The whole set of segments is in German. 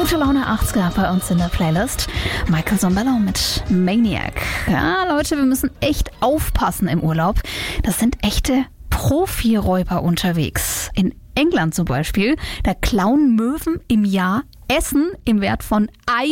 Gute Laune 80er bei uns in der Playlist. Michael Sambello mit Maniac. Ja, Leute, wir müssen echt aufpassen im Urlaub. Das sind echte Profi-Räuber unterwegs. In England zum Beispiel, da klauen Möwen im Jahr Essen im Wert von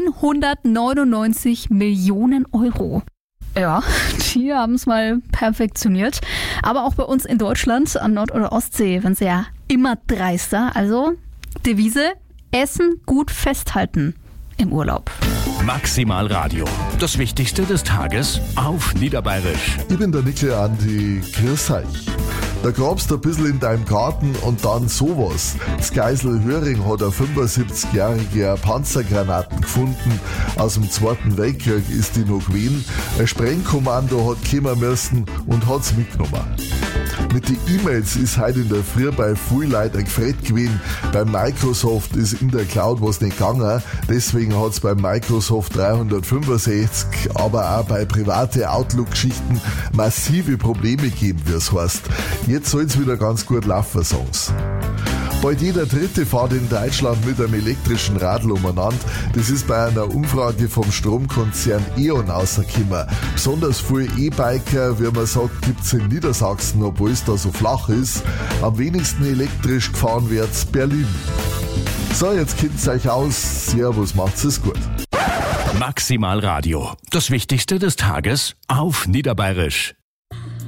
199 Millionen Euro. Ja, die haben es mal perfektioniert. Aber auch bei uns in Deutschland an Nord- oder Ostsee werden sie ja immer dreister. Also Devise: Essen gut festhalten im Urlaub. Maximal Radio. Das Wichtigste des Tages auf Niederbayerisch. Ich bin der Nickel Andi, grüß euch. Da grabst du ein bisschen in deinem Garten und dann sowas. Das Geisel Höring hat eine 75-jährige Panzergranaten gefunden. Aus dem Zweiten Weltkrieg ist die noch gewesen. Ein Sprengkommando hat kommen müssen und hat's mitgenommen. Mit den E-Mails ist heute in der Früh bei vielen Leuten ein Gefret gewesen. Bei Microsoft ist in der Cloud was nicht gegangen. Deswegen hat's bei Microsoft 365, aber auch bei private Outlook-Geschichten massive Probleme gegeben, wie es heißt. Jetzt soll's wieder ganz gut laufen, sagen's. Bald jeder Dritte fährt in Deutschland mit einem elektrischen Radl umeinander. Das ist bei einer Umfrage vom Stromkonzern E.ON rausgekommen. Besonders viele E-Biker, wie man sagt, gibt's in Niedersachsen, obwohl es da so flach ist. Am wenigsten elektrisch gefahren wird's Berlin. So, jetzt kennt's euch aus. Servus, macht's es gut. Maximal Radio. Das Wichtigste des Tages auf Niederbayerisch.